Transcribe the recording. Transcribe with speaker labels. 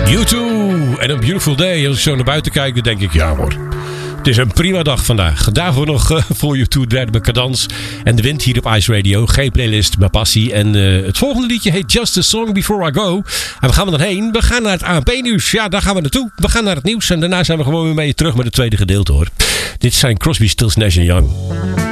Speaker 1: U2 en een beautiful day. Als ik zo naar buiten kijk, dan denk ik, ja hoor. Het is een prima dag vandaag. Daarvoor nog voor U2 derde bij Cadans. En de wind hier op Ice Radio. Geen playlist, maar passie. En het volgende liedje heet Just a Song Before I Go. En waar gaan we dan heen? We gaan naar het ANP-nieuws. Ja, daar gaan we naartoe. We gaan naar het nieuws. En daarna zijn we gewoon weer mee terug met het tweede gedeelte hoor. Dit zijn Crosby, Stills, Nash & Young.